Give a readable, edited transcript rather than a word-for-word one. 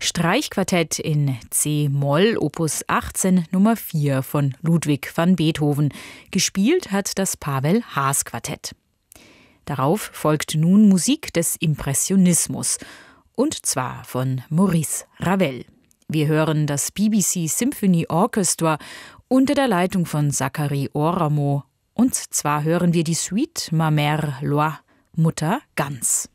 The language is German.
Streichquartett in C-Moll, Opus 18, Nummer 4 von Ludwig van Beethoven. Gespielt hat das Pavel-Haas-Quartett. Darauf folgt nun Musik des Impressionismus, und zwar von Maurice Ravel. Wir hören das BBC Symphony Orchestra unter der Leitung von Zachary Oramo, und zwar hören wir die Suite Ma Mère Loi, Mutter Gans.